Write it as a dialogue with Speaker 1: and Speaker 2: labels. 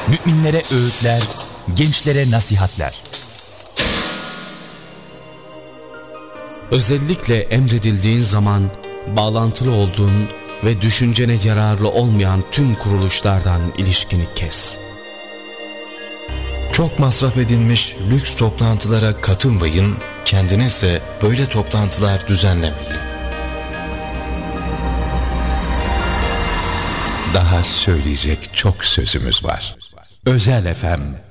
Speaker 1: müminlere öğütler, gençlere nasihatler.
Speaker 2: Özellikle emredildiğin zaman bağlantılı olduğun ve düşüncene yararlı olmayan tüm kuruluşlardan ilişkini kes.
Speaker 3: Çok masraf edilmiş lüks toplantılara katılmayın, kendiniz de böyle toplantılar düzenlemeyin.
Speaker 4: Daha söyleyecek çok sözümüz var. Özel FM